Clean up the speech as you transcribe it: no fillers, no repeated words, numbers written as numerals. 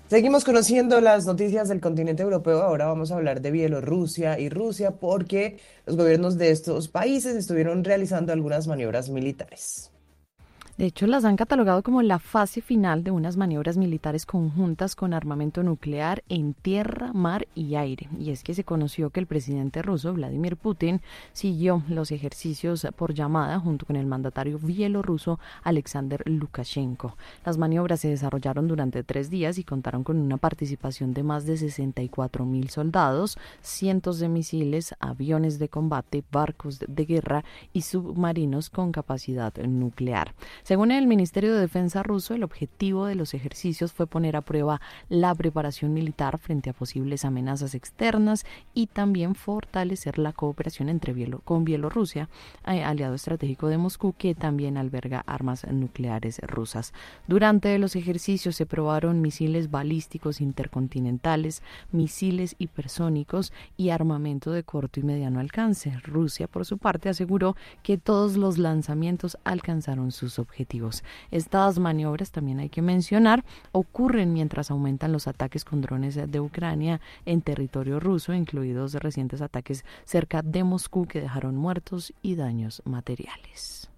Seguimos conociendo las noticias del continente europeo. Ahora vamos a hablar de Bielorrusia y Rusia porque los gobiernos de estos países estuvieron realizando algunas maniobras militares. De hecho, las han catalogado como la fase final de unas maniobras militares conjuntas con armamento nuclear en tierra, mar y aire. Y es que se conoció que el presidente ruso, Vladimir Putin, siguió los ejercicios por llamada junto con el mandatario bielorruso Alexander Lukashenko. Las maniobras se desarrollaron durante 3 días y contaron con una participación de más de 64.000 soldados, cientos de misiles, aviones de combate, barcos de guerra y submarinos con capacidad nuclear. Según el Ministerio de Defensa ruso, el objetivo de los ejercicios fue poner a prueba la preparación militar frente a posibles amenazas externas y también fortalecer la cooperación con Bielorrusia, aliado estratégico de Moscú, que también alberga armas nucleares rusas. Durante los ejercicios se probaron misiles balísticos intercontinentales, misiles hipersónicos y armamento de corto y mediano alcance. Rusia, por su parte, aseguró que todos los lanzamientos alcanzaron sus objetivos. Estas maniobras, también hay que mencionar, ocurren mientras aumentan los ataques con drones de Ucrania en territorio ruso, incluidos recientes ataques cerca de Moscú que dejaron muertos y daños materiales.